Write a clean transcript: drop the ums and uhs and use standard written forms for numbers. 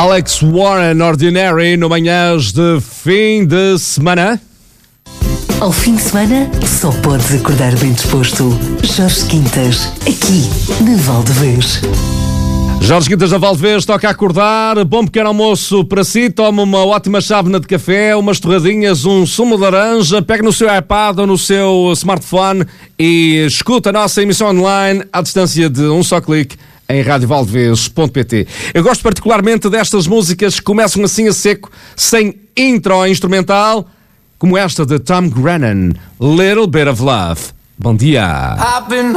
Alex Warren, Ordinary, no Manhãs de Fim de Semana. Ao fim de semana, só podes acordar bem disposto. Jorge Quintas, aqui na Valdevez. Jorge Quintas da Valdevez toca a acordar. Bom pequeno almoço para si. Toma uma ótima chávena de café, umas torradinhas, um sumo de laranja. Pega no seu iPad ou no seu smartphone e escuta a nossa emissão online à distância de um só clique em radiovaldevez.pt. Eu gosto particularmente destas músicas que começam assim a seco, sem intro instrumental, como esta de Tom Grennan, Little Bit of Love. Bom dia.